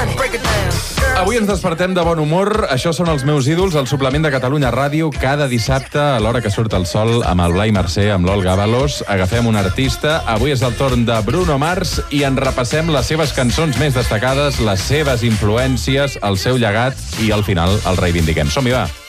Avui ens despertem de bon humor. Això són els meus ídols, el suplement de Catalunya Ràdio, cada dissabte a l'hora que surt el sol, amb el Blai Mercè, amb l'Olga Avalos. Agafem un artista. Avui és el torn de Bruno Mars i en repassem les seves cançons més destacades, les seves influències, el seu llegat i al final el reivindiquem. Som-hi, va!